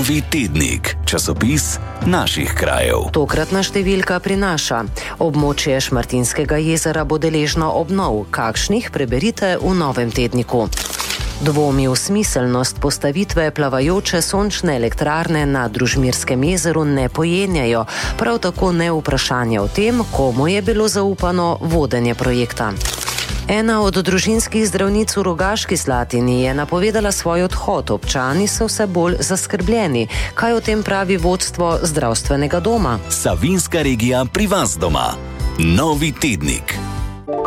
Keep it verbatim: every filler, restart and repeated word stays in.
Novi tednik, časopis naših krajev. Tokratna številka prinaša: območje Šmartinskega jezera bo deležno obnov, kakšnih preberite v novem tedniku. Dvomi v smiselnost postavitve plavajoče sončne elektrarne na Družmirskem jezeru ne pojenjajo, prav tako ne vprašanje o tem, komu je bilo zaupano vodenje projekta. Ena od družinskih zdravnic v Rogaški Slatini je napovedala svoj odhod, občani so vse bolj zaskrbljeni. Kaj o tem pravi vodstvo zdravstvenega doma? Savinjska regija pri vas doma. Novi tednik.